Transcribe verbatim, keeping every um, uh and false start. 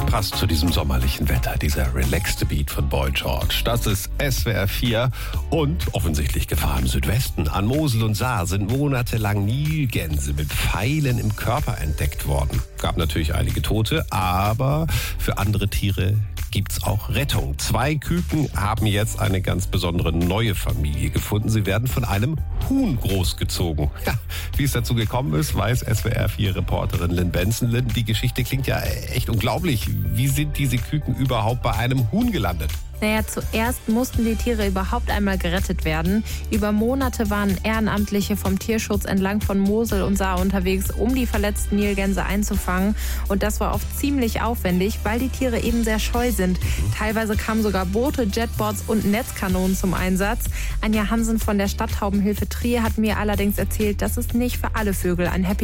Passt zu diesem sommerlichen Wetter, dieser relaxte Beat von Boy George. Das ist S W R vier und offensichtlich Gefahr im Südwesten. An Mosel und Saar sind monatelang Nilgänse mit Pfeilen im Körper entdeckt worden. Gab natürlich einige Tote, aber für andere Tiere gibt's auch Rettung. Zwei Küken haben jetzt eine ganz besondere neue Familie gefunden. Sie werden von einem Huhn großgezogen. Ja, wie es dazu gekommen ist, weiß S W R vier Reporterin Lynn Benson. Lynn, die Geschichte klingt ja echt unglaublich. Wie sind diese Küken überhaupt bei einem Huhn gelandet? Naja, zuerst mussten die Tiere überhaupt einmal gerettet werden. Über Monate waren Ehrenamtliche vom Tierschutz entlang von Mosel und Saar unterwegs, um die verletzten Nilgänse einzufangen. Und das war oft ziemlich aufwendig, weil die Tiere eben sehr scheu sind. Teilweise kamen sogar Boote, Jetboards und Netzkanonen zum Einsatz. Anja Hansen von der Stadttaubenhilfe Trier hat mir allerdings erzählt, dass es nicht für alle Vögel ein Happy